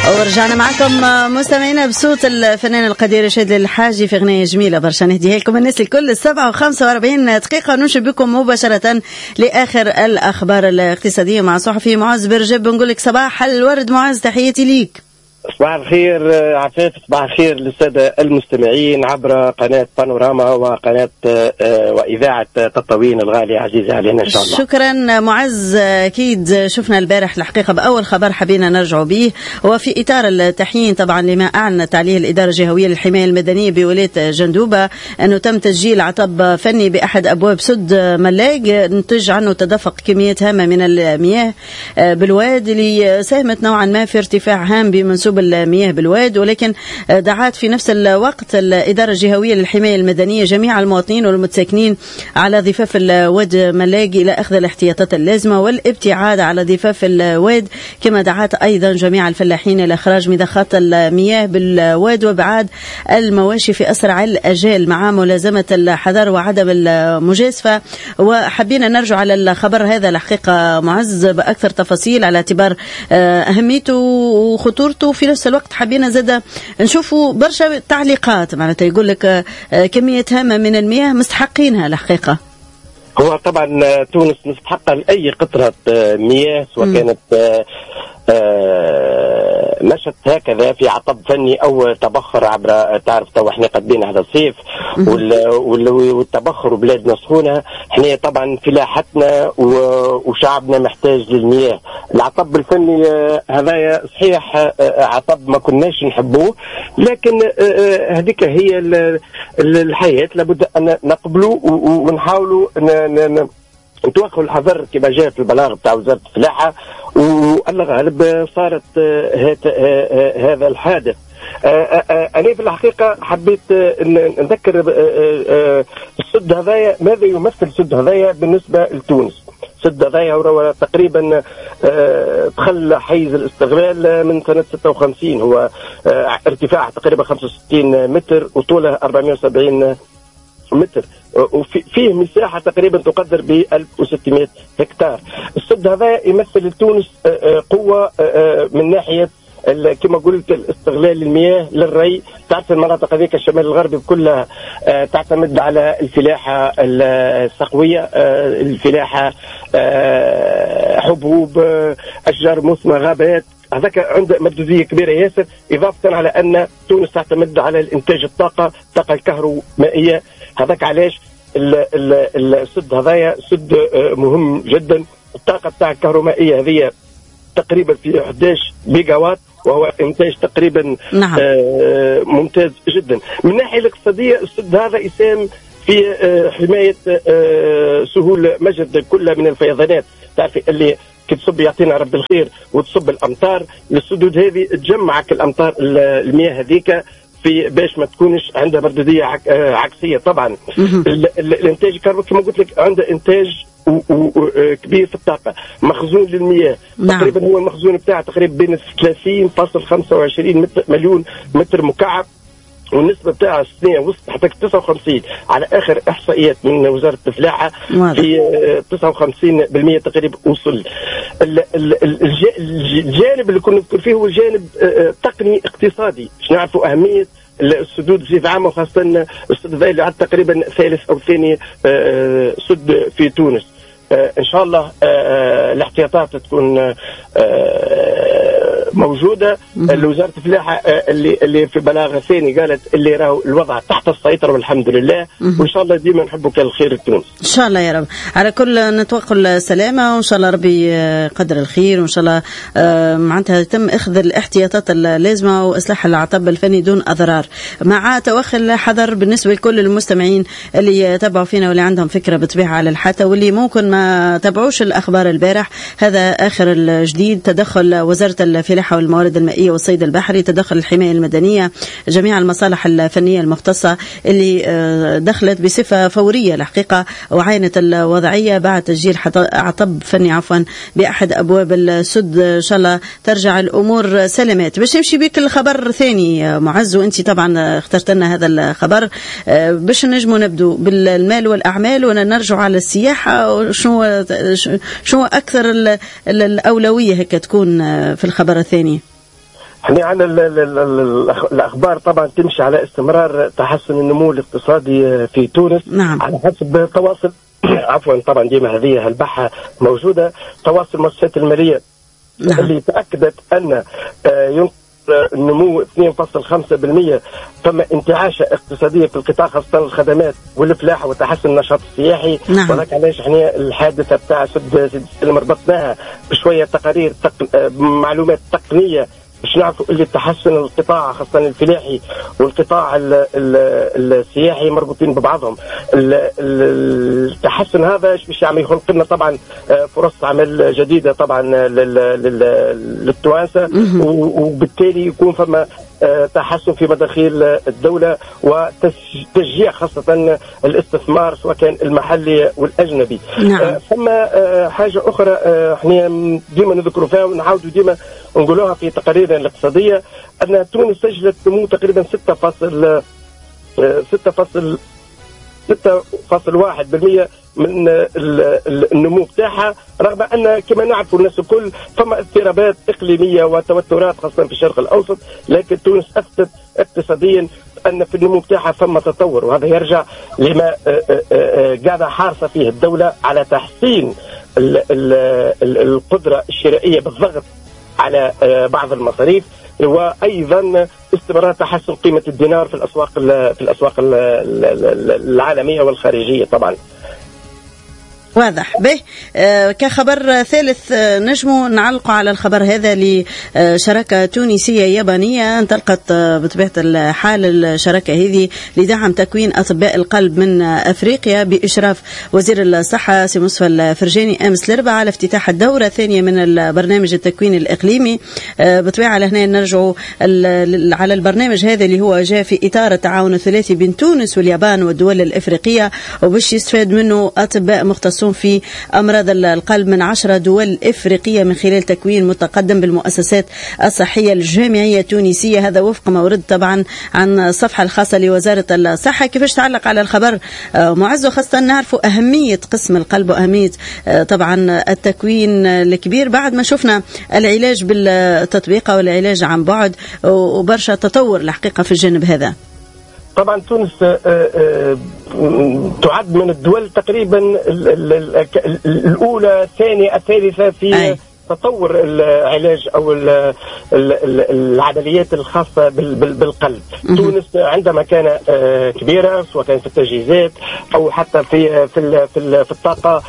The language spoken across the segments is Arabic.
ورجعنا معكم مستمعينا بصوت الفنان القدير شادي الحاجي في أغنية جميلة برشا نهديها لكم الناس الكل 7:45 دقيقة. نمشي بكم مباشرة لآخر الأخبار الاقتصادية مع صحفي معز برجب. نقول لك صباح الورد معز، تحياتي ليك. صباح الخير عفاف، صباح الخير للسادة المستمعين عبر قناة بانوراما وقناة وإذاعة تطاوين الغالية عزيزة علينا إن شاء الله. شكرا معز. أكيد شفنا البارح الحقيقة بأول خبر حبينا نرجع به، وفي إطار التحيين طبعا لما أعلنت عليه الإدارة الجهوية للحماية المدنية بولاية جندوبة أنه تم تسجيل عطب فني بأحد أبواب سد ملاق نتج عنه تدفق كميات هامة من المياه بالواد اللي ساهمت نوعا ما في ارتفاع هام بمنسوب المياه بالواد، ولكن دعت في نفس الوقت الإدارة الجهوية للحماية المدنية جميع المواطنين والمتساكنين على ضفاف الواد ملاقي إلى أخذ الاحتياطات اللازمة والابتعاد على ضفاف الواد، كما دعت أيضا جميع الفلاحين إلى إخراج مضخات المياه بالواد وابعاد المواشي في أسرع الأجال مع ملازمة الحذر وعدم المجازفة. وحبينا نرجع على الخبر هذا الحقيقة معز بأكثر تفاصيل على اعتبار أهميته وخطورته. في نفس الوقت حبينا زاد نشوفوا برشا تعليقات معناتها يقول لك كمية هامة من المياه مستحقينها الحقيقة. هو طبعا تونس مستحقة لأي قطرة مياه سواء كانت مشت هكذا في عطب فني او تبخر عبر، تعرف تو احنا قدين هذا الصيف والتبخر بلادنا سخونه، احنا طبعا فلاحتنا وشعبنا محتاج للمياه. العطب الفني هذايا صحيح عطب ما كناش نحبوه، لكن هذيك هي الحياه، لابد ان نقبلوا ونحاولوا نتوخوا الحذر كما جاء في البلاغ بتاع وزارة الفلاحة، والله غالب صارت هذا الحادث. أنا في الحقيقة حبيت نذكر السد هذايا، ماذا يمثل السد هذايا بالنسبة لتونس. السد هذايا هو تقريبا دخل حيز الاستغلال من سنة 56، هو ارتفاعه تقريبا 65 متر وطوله 470 متر، وفيه مساحة تقريبا تقدر ب 1600 هكتار. السد هذا يمثل لتونس قوة من ناحية كما قلت الاستغلال المياه للري. تعرف المناطق هذيك الشمال الغربي كلها تعتمد على الفلاحة السقوية، الفلاحة حبوب، أشجار مثمرة، غابات، هذاك عنده مردودية كبيرة ياسر، إضافة على أن تونس تعتمد على الإنتاج الطاقة الكهرومائية. هذاك علاش السد هذايا سد مهم جدا. الطاقة بتاع الكهرومائية هذه تقريبا في 11 ميجا وات، وهو إنتاج تقريبا ممتاز جدا. من الناحية الاقتصادية السد هذا يساهم في حماية سهول مجد كلها من الفيضانات. تعرفي اللي كي تصب يعطينا رب الخير وتصب الأمطار، السدود هذه تجمعك الأمطار المياه هذيك في باش ما تكونش عندها مردودية عكسية. طبعا الانتاج الكهربائي كما قلت لك عنده انتاج كبير في الطاقة، مخزون للمياه تقريبا هو المخزون بتاعه تقريبا بين 30.25 مليون متر مكعب، والنسبة بتاعها السنة وصلت حتى 59 على آخر إحصائيات من وزارة الفلاحة، في 59% تقريبا وصل. الجانب اللي كنا نذكر فيه هو الجانب تقني اقتصادي، باش نعرفوا أهمية السدود بصفة عامة، وخاصة السد اللي عاد تقريبا ثالث أو ثاني سد في تونس. إن شاء الله الاحتياطات تكون موجودة. وزارة الفلاحة اللي في بلاغ ثاني قالت اللي راهو الوضع تحت السيطرة والحمد لله، وإن شاء الله ديما نحبوا كل الخير لتونس إن شاء الله يا رب. على كل نتوقع السلامة، وإن شاء الله ربي قدر الخير، وإن شاء الله معناتها يتم أخذ الاحتياطات اللازمة وإصلاح العطب الفني دون أضرار، مع توخي الحذر بالنسبة لكل المستمعين اللي يتابعوا فينا واللي عندهم فكرة بطبيعة على الحتى، واللي ممكن ما تابعوش الأخبار البارح. هذا آخر الجديد، تدخل وزارة الفلاحة والموارد المائية والصيد البحري، تدخل الحماية المدنية، جميع المصالح الفنية المختصة اللي دخلت بصفة فورية الحقيقة وعينت الوضعية بعد تسجيل عطب فني بأحد أبواب السد. إن شاء الله ترجع الأمور سلامات. باش نمشي بك الخبر ثاني معز، وأنت طبعا اخترت لنا هذا الخبر باش نجمو نبدو بالمال والأعمال ونرجع على السياحة. شنو أكثر الأولوية هكا تكون في الخبر الثاني؟ احنا عندنا الاخبار طبعا تمشي على استمرار تحسن النمو الاقتصادي في تونس. نعم. على حسب تواصل عفوا طبعا ديما هذه البحة موجودة، تواصل المؤسسات المالية. نعم. اللي تأكدت أن النمو 2.5%، ثم انتعاشة اقتصادية في القطاع خاصة الخدمات والفلاحة وتحسن النشاط السياحي. نعم. وذلك علاش احنا الحادثة بتاع سد سلم ربطناها بشوية تقارير معلومات تقنية باش نعرفوا اللي تحسن القطاع خاصة الفلاحي والقطاع السياحي مربوطين ببعضهم. التحسن هذا باش يعمل يخلق لنا طبعا فرص عمل جديدة طبعا للتوانسة، وبالتالي يكون فما تحسن في مداخيل الدولة وتشجيع خاصة الاستثمار سواء كان المحلي والأجنبي. نعم. ثم حاجة أخرى احنا ديما نذكروا فيها ونعاودوا ديما نقولوها في تقاريرنا الاقتصادية، أن تونس سجلت نمو تقريبا 6.1% من النمو بتاعها، رغم أن كما نعرف الناس الكل فما اضطرابات إقليمية وتوترات خاصة في الشرق الأوسط، لكن تونس أثبتت اقتصاديا أن في النمو بتاعها فما تطور، وهذا يرجع لما قاعدة حارصة فيه الدولة على تحسين القدرة الشرائية بالضغط على بعض المصاريف، وأيضا استمرار تحسن قيمة الدينار في الأسواق العالمية والخارجية طبعا. واضح. به كخبر ثالث نجمو نعلق على الخبر هذا لشراكة تونسية يابانية انطلقت بطبيعة الحال الشراكة هذه لدعم تكوين أطباء القلب من أفريقيا بإشراف وزير الصحة سي مصطفى الفرجاني أمس الأربعاء على افتتاح الدورة الثانية من البرنامج التكوين الإقليمي. بطبيعة لهنا نرجعوا على البرنامج هذا اللي هو جاء في إطار التعاون الثلاثي بين تونس واليابان والدول الإفريقية، وباش يستفاد منه أطباء مختصون في أمراض القلب من 10 دول إفريقية من خلال تكوين متقدم بالمؤسسات الصحية الجامعية التونسية. هذا وفق ما ورد طبعا عن الصفحة الخاصة لوزارة الصحة. كيفاش تعلق على الخبر معز، وخاصة نعرفوا أهمية قسم القلب وأهمية طبعا التكوين الكبير بعد ما شفنا العلاج بالتطبيق والعلاج عن بعد وبرشا تطور الحقيقة في الجانب هذا. طبعا تونس تعد من الدول تقريبا الأولى الثانية الثالثة في تطور العلاج أو العمليات الخاصة بالقلب. تونس عندما كان كبيرة سواء كان في التجهيزات أو حتى في الطاقة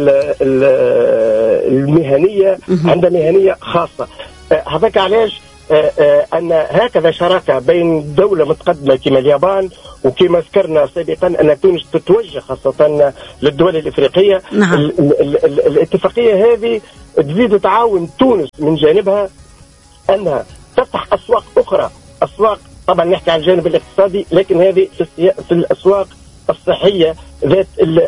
المهنية عندها مهنية خاصة. هذاك علاش أن هكذا شراكة بين دولة متقدمة كما اليابان وكما ذكرنا سابقا أن تونس تتوجه خاصة للدول الإفريقية. نعم. الاتفاقية هذه تزيد تعاون تونس من جانبها أنها تفتح أسواق أخرى، أسواق طبعا نحكي عن الجانب الاقتصادي، لكن هذه في الأسواق الصحية ذات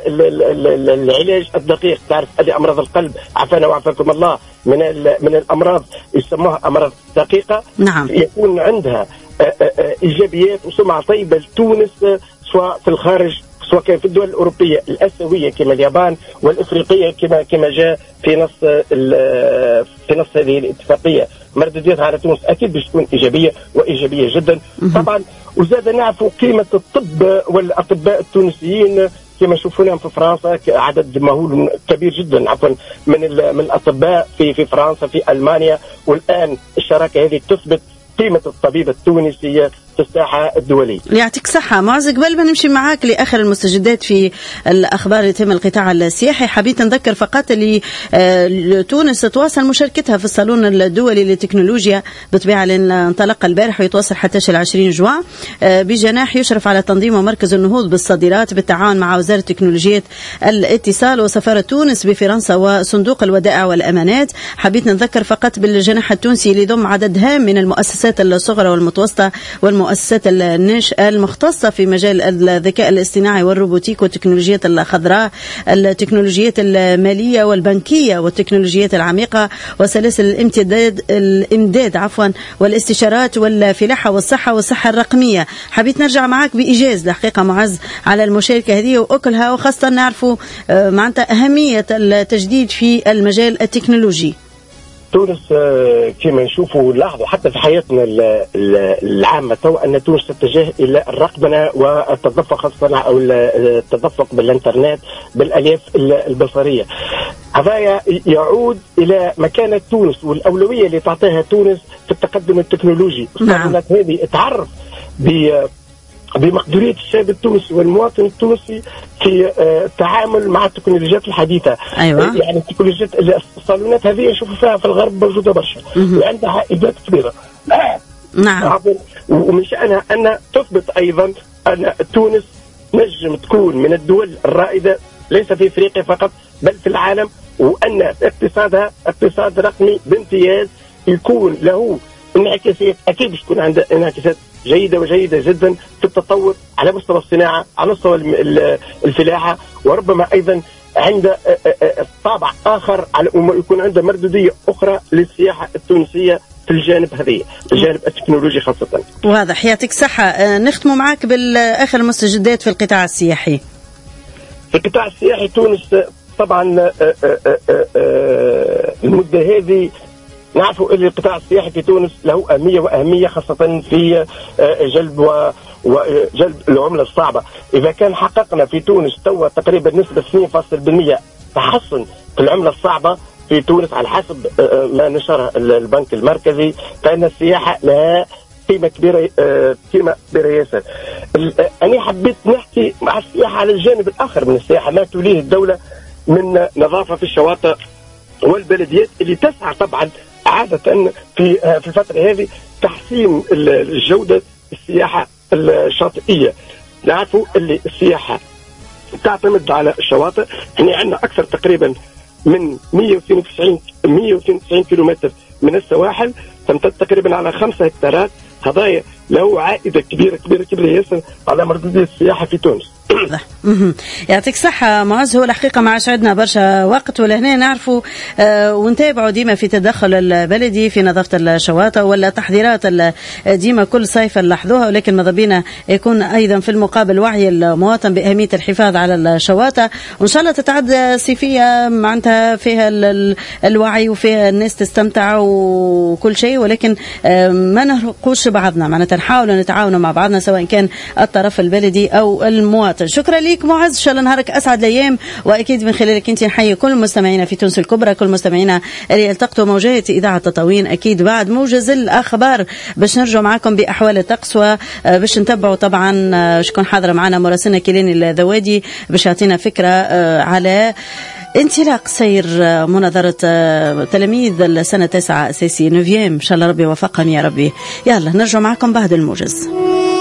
العلاج الدقيق. تعرف هذه أمراض القلب عافانا وعافاكم الله من الأمراض يسموها أمراض دقيقة. نعم. يكون عندها إيجابيات وسمعة طيبة لتونس سواء في الخارج سواء كان في الدول الأوروبية الآسيوية كما اليابان والإفريقية كما جاء في نص هذه الاتفاقية. مردوديتها على تونس أكيد باش تكون إيجابية جدا طبعا. وزاد نعرفوا قيمة الطب والأطباء التونسيين كما شوفوناهم في فرنسا، عدد مهول كبير جدا عفوا من الأطباء في فرنسا في ألمانيا، والآن الشراكة هذه تثبت قيمة الطبيب التونسي في الساحة الدولية. يعطيك صحة معز. قبل ما نمشي معاك لآخر المستجدات في الأخبار اللي تم القطاع السياحي، حبيت نذكر فقط اللي تونس تواصل مشاركتها في الصالون الدولي للتكنولوجيا بطبيعة لأن انطلق البارح ويتواصل حتى 20 جوان بجناح يشرف على تنظيم ومركز النهوض بالصادرات بالتعاون مع وزارة تكنولوجيات الاتصال وسفارة تونس بفرنسا وصندوق الودائع والأمانات. حبيت نذكر فقط بالجناح التونسي اللي يضم عدد هام من المؤسسات الصغرى والمتوسطة والمؤسسات الناشئة المختصة في مجال الذكاء الاصطناعي والروبوتيك والتكنولوجيات الخضراء، التكنولوجيات المالية والبنكية والتكنولوجيات العميقة وسلاسل الإمداد والاستشارات والفلاحة والصحة الرقمية. حبيت نرجع معك بإيجاز الحقيقة معز على المشاركة هذه وأكلها، وخاصة نعرفوا معناتها أهمية التجديد في المجال التكنولوجي. تونس كما نشوفوا لاحظوا حتى في حياتنا العامة تو أن تونس تتجه إلى الرقمنة والتدفق خاصة أو التدفق بالإنترنت بالألياف البصرية. هذا يعود إلى مكانة تونس والأولوية اللي تعطيها تونس في التقدم التكنولوجي. نعم. هذه تعرف بمقدورية الشاب التونسي والمواطن التونسي في التعامل مع التكنولوجيات الحديثة. أيوة. يعني التكنولوجيات الصالونات هذه نشوفوا فيها في الغرب موجودة برشا وعندها عائدات كبيرة. نعم. ومن شأنها أن تثبت أيضا أن تونس نجم تكون من الدول الرائدة ليس في أفريقيا فقط بل في العالم، وأن اقتصادها اقتصاد رقمي بامتياز يكون له انعكاسات. أكيد تكون عندها انعكاسات جيدة وجيدة جدا في التطور على مستوى الصناعة على مستوى الفلاحة، وربما أيضا عند طابع آخر على يكون عندها مردودية أخرى للسياحة التونسية في الجانب هذه الجانب التكنولوجي خاصة. واضح. يعطيك صحة. نختم معك بالآخر المستجدات في القطاع السياحي. في القطاع السياحي تونس طبعا المدة هذه نعرفوا أن القطاع السياحي في تونس له أهمية خاصة في جلب العملة الصعبة. إذا كان حققنا في تونس توا تقريبا نسبة 2% تحسن في العملة الصعبة في تونس على حسب ما نشره البنك المركزي، فإن السياحة لها قيمة كبيرة ياسر. أنا حبيت نحكي مع السياحة على الجانب الآخر من السياحة، ما توليه الدولة من نظافة في الشواطئ والبلديات اللي تسعى طبعا عادة في الفترة هذه تحسين الجودة السياحة الشاطئية. نعرفوا اللي السياحة تعتمد على الشواطئ. احنا عندنا أكثر تقريبا من 192 كيلومتر من السواحل، تمتد تقريبا على 5 هكتارات. هذا له عائدة كبيرة ياسر على مردودية السياحة في تونس. يعطيك صحة معز. هو الحقيقة ما عادنا برشا وقت، ولهنا نعرفوا ونتابعوا ديما في تدخل البلدي في نظافة الشواطئ ولا تحضيرات ديما كل صيف نلاحظوها، ولكن ماذا بينا يكون أيضا في المقابل وعي المواطن بأهمية الحفاظ على الشواطئ، وإن شاء الله تتعدى صيفية معناتها فيها الوعي وفيها الناس تستمتع وكل شيء، ولكن ما نرقوش بعضنا، معناتها نحاول نتعاون مع بعضنا سواء كان الطرف البلدي أو المواطن. شكرا لك معز، إن شاء الله نهارك أسعد الأيام، وأكيد من خلالك أنت نحيي كل مستمعينا في تونس الكبرى، كل مستمعينا اللي يلتقطوا موجات إذاعة تطاوين. أكيد بعد موجز الأخبار باش نرجع معكم بأحوال الطقس وباش نتبعوا طبعا شكون حاضرة معنا مراسلنا كيلاني الذوادي باش يعطينا فكرة على انطلاق سير مناظرة تلاميذ السنة 9 أساسي 9. إن شاء الله ربي وفقهم يا ربي. يلا نرجع معكم بعد الموجز.